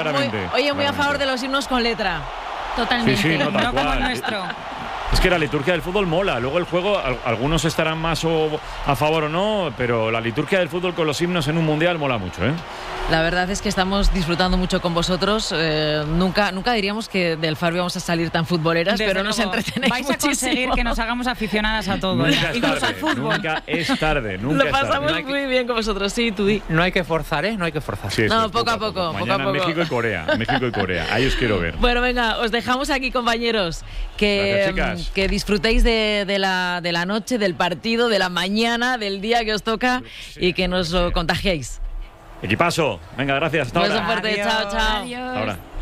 Oye, muy a favor de los himnos con letra. Totalmente. Sí, no, tal no como cual. el nuestro. Es que la liturgia del fútbol mola. Luego el juego, algunos estarán más a favor o no, pero la liturgia del fútbol con los himnos en un mundial mola mucho, ¿eh? La verdad es que estamos disfrutando mucho con vosotros. Nunca diríamos que del Faro íbamos a salir tan futboleras, Desde pero nos luego, entretenéis vais muchísimo. a conseguir que nos hagamos aficionadas a todo, Nunca es incluso al tarde, fútbol. nunca es tarde. Lo pasamos muy bien con vosotros, sí, tú di. No hay que forzar, ¿eh? No hay que forzar. Sí, No, es, poco a poco. Mañana México y Corea. Ahí os quiero ver. Bueno, venga, os dejamos aquí, compañeros. Gracias, Que disfrutéis de la noche, del partido, de la mañana, del día que os toca y que nos lo contagiéis. Equipazo. Venga, gracias. Hasta Un beso ahora. fuerte. Chao, chao. Adiós. Hasta ahora.